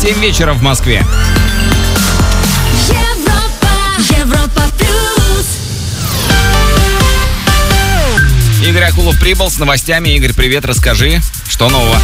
7 вечера в Москве. Европа плюс. Игорь Акулов прибыл с новостями. Игорь, привет, расскажи, что нового?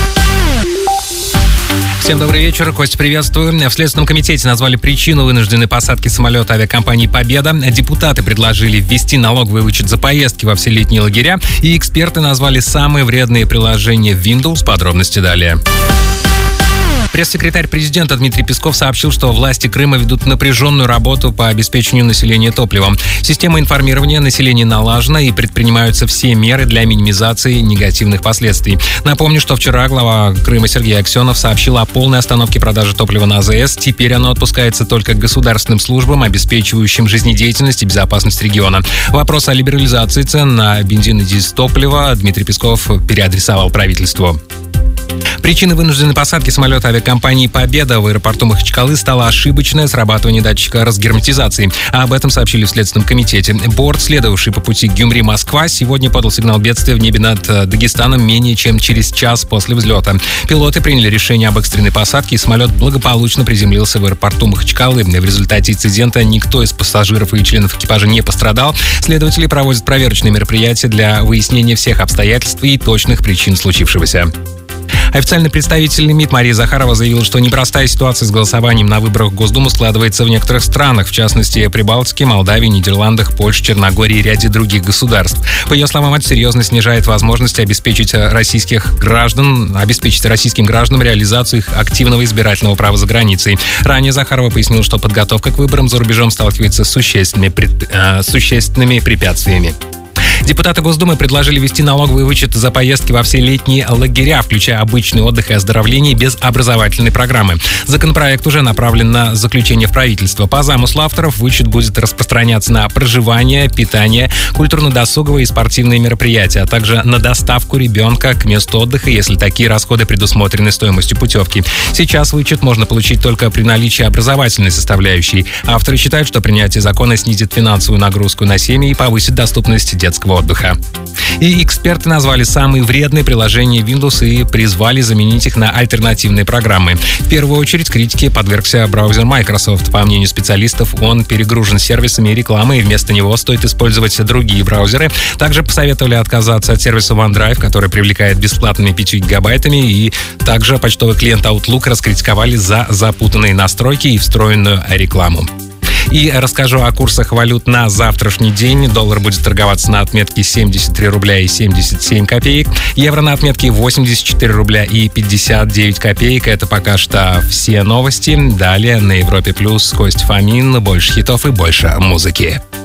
Всем добрый вечер, Костя, приветствую. В Следственном комитете назвали причину вынужденной посадки самолета авиакомпании «Победа». Депутаты предложили ввести налоговый вычет за поездки во все летние лагеря. И эксперты назвали самые вредные приложения Windows. Подробности далее. Пресс-секретарь президента Дмитрий Песков сообщил, что власти Крыма ведут напряженную работу по обеспечению населения топливом. Система информирования населения налажена и предпринимаются все меры для минимизации негативных последствий. Напомню, что вчера глава Крыма Сергей Аксенов сообщил о полной остановке продажи топлива на АЗС. Теперь оно отпускается только государственным службам, обеспечивающим жизнедеятельность и безопасность региона. Вопрос о либерализации цен на бензин и дизтопливо Дмитрий Песков переадресовал правительству. Причиной вынужденной посадки самолета авиакомпании «Победа» в аэропорту Махачкалы стало ошибочное срабатывание датчика разгерметизации. Об этом сообщили в Следственном комитете. Борт, следовавший по пути Гюмри-Москва, сегодня подал сигнал бедствия в небе над Дагестаном менее чем через час после взлета. Пилоты приняли решение об экстренной посадке, и самолет благополучно приземлился в аэропорту Махачкалы. В результате инцидента никто из пассажиров и членов экипажа не пострадал. Следователи проводят проверочные мероприятия для выяснения всех обстоятельств и точных причин случившегося. Официальный представитель МИД Мария Захарова заявила, что непростая ситуация с голосованием на выборах в Госдуму складывается в некоторых странах, в частности, Прибалтике, Молдавии, Нидерландах, Польше, Черногории и ряде других государств. По ее словам, это серьезно снижает возможность обеспечить российским гражданам реализацию их активного избирательного права за границей. Ранее Захарова пояснила, что подготовка к выборам за рубежом сталкивается с существенными препятствиями. Депутаты Госдумы предложили ввести налоговый вычет за поездки во все летние лагеря, включая обычный отдых и оздоровление без образовательной программы. Законопроект уже направлен на заключение в правительство. По замыслу авторов, вычет будет распространяться на проживание, питание, культурно-досуговые и спортивные мероприятия, а также на доставку ребенка к месту отдыха, если такие расходы предусмотрены стоимостью путевки. Сейчас вычет можно получить только при наличии образовательной составляющей. Авторы считают, что принятие закона снизит финансовую нагрузку на семьи и повысит доступность детского отдыха. И эксперты назвали самые вредные приложения Windows и призвали заменить их на альтернативные программы. В первую очередь критике подвергся браузер Microsoft. По мнению специалистов, он перегружен сервисами и рекламой, и вместо него стоит использовать другие браузеры. Также посоветовали отказаться от сервиса OneDrive, который привлекает бесплатными 5 гигабайтами, и также почтовый клиент Outlook раскритиковали за запутанные настройки и встроенную рекламу. И расскажу о курсах валют на завтрашний день. Доллар будет торговаться на отметке 73 рубля и 77 копеек. Евро на отметке 84 рубля и 59 копеек. Это пока что все новости. Далее на Европе Плюс Костя Фомин. Больше хитов и больше музыки.